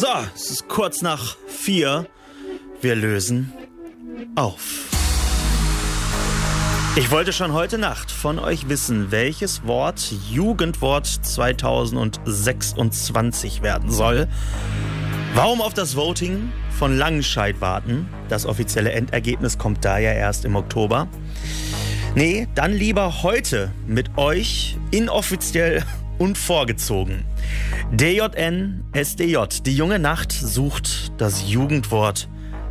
So, es ist kurz nach 4. Wir lösen auf. Ich wollte schon heute Nacht von euch wissen, welches Wort Jugendwort 2026 werden soll. Warum auf das Voting von Langenscheidt warten? Das offizielle Endergebnis kommt da ja erst im Oktober. Nee, dann lieber heute mit euch inoffiziell und vorgezogen. DJN SDJ, die junge Nacht sucht das Jugendwort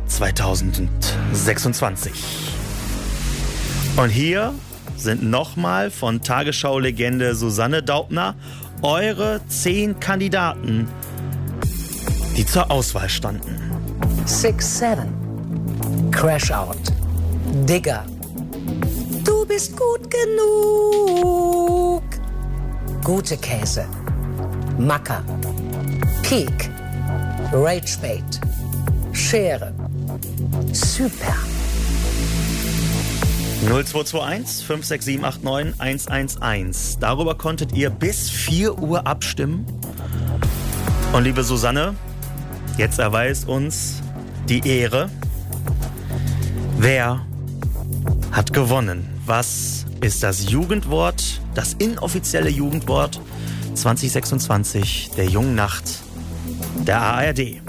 2026. Und hier sind nochmal von Tagesschau-Legende Susanne Daubner eure 10 Kandidaten, die zur Auswahl standen. 6-7, Crash Out, Digger, du bist gut genug, gute Käse, Macker, Peak, Ragebait, Schere, Super. 0221 56789 111. Darüber konntet ihr bis 4 Uhr abstimmen. Und liebe Susanne, jetzt erweist uns die Ehre. Wer hat gewonnen? Was ist das Jugendwort, das inoffizielle Jugendwort 2026 der jungen Nacht der ARD?